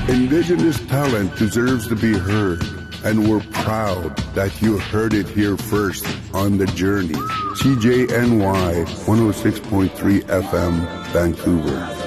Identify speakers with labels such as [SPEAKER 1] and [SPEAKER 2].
[SPEAKER 1] Indigenous talent deserves to be heard, and we're proud that you heard it here first on The Journey. CJNY 106.3 FM, Vancouver.